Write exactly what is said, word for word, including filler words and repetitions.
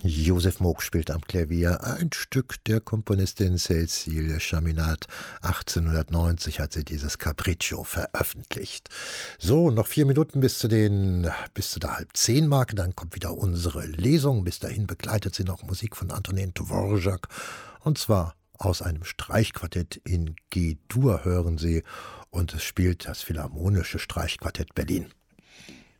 Josef Moog spielt am Klavier ein Stück der Komponistin Cécile Chaminade. achtzehnhundertneunzig hat sie dieses Capriccio veröffentlicht. So, noch vier Minuten bis zu den, bis zu der halb zehn Marke, dann kommt wieder unsere Lesung. Bis dahin begleitet sie noch Musik von Antonin Dvorak, und zwar aus einem Streichquartett in G-Dur hören Sie, und es spielt das Philharmonische Streichquartett Berlin.